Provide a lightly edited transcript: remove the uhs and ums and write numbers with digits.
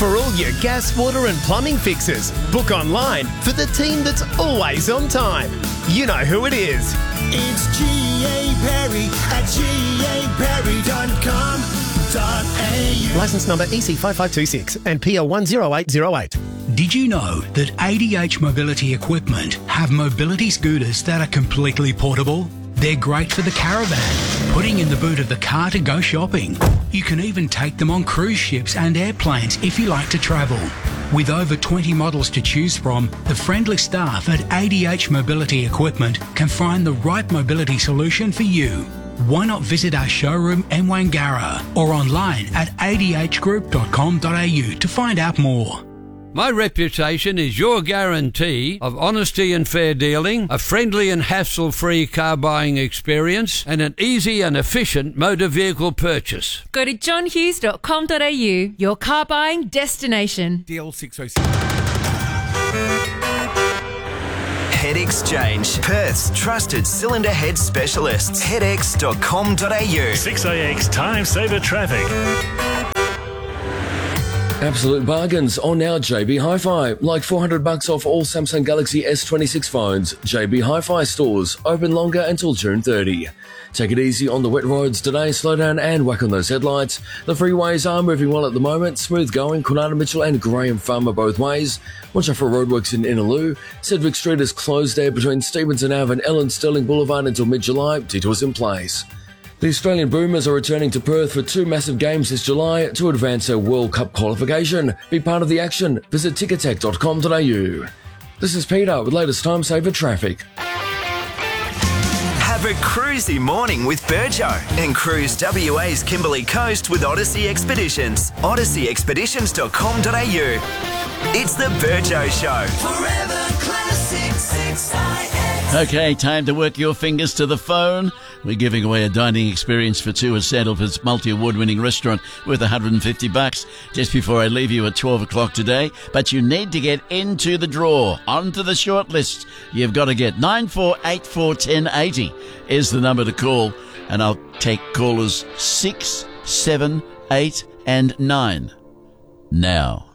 For all your gas, water and plumbing fixes, book online for the team that's always on time. You know who it is. It's G.A. Perry at gaperry.com.au. Licence number EC5526 and PL 10808. Did you know that ADH Mobility Equipment have mobility scooters that are completely portable? They're great for the caravan, putting in the boot of the car to go shopping. You can even take them on cruise ships and airplanes if you like to travel. With over 20 models to choose from, the friendly staff at ADH Mobility Equipment can find the right mobility solution for you. Why not visit our showroom in Wangara or online at adhgroup.com.au to find out more. My reputation is your guarantee of honesty and fair dealing, a friendly and hassle-free car buying experience, and an easy and efficient motor vehicle purchase. Go to johnhughes.com.au, your car buying destination. DL 606. Head Exchange, Perth's trusted cylinder head specialists. Headex.com.au. 6AX Time Saver Traffic. Absolute bargains on now JB Hi-Fi, like $400 off all Samsung Galaxy S26 phones. JB Hi-Fi stores open longer until June 30. Take it easy on the wet roads today, slow down and whack on those headlights. The freeways are moving well at the moment, smooth going. Kwinana Mitchell and Graham Farmer both ways. Watch out for roadworks in Innaloo. Sedgwick Street is closed there between Stevenson Ave and Ellen Sterling Boulevard until mid-July. Detours in place. The Australian Boomers are returning to Perth for 2 massive games this July to advance their World Cup qualification. Be part of the action. Visit ticketek.com.au. This is Peter with latest time saver traffic. Have a cruisy morning with Burjo and cruise WA's Kimberley Coast with Odyssey Expeditions. OdysseyExpeditions.com.au. It's the Burjo Show. Forever Classic 6IX. Okay, time to work your fingers to the phone. We're giving away a dining experience for 2 at Sandalford's multi-award-winning restaurant worth $150 just before I leave you at 12 o'clock today. But you need to get into the draw, onto the shortlist. You've got to get 94841080 is the number to call, and I'll take callers 6, 7, 8 and 9 now.